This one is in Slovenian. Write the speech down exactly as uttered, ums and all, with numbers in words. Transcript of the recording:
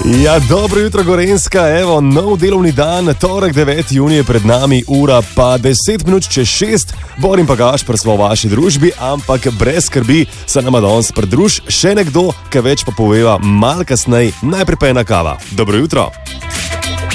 Ja, dobro jutro, Gorenjska. Evo, nov delovni dan, torek deveti junij je pred nami, ura pa deset minut čez šest. Borim pa Gašper smo v vaši družbi, ampak brez skrbi se nama danes pridruž še nekdo, ki več pa poveva mal kasneje. Najprej pa ena kava. Dobro jutro.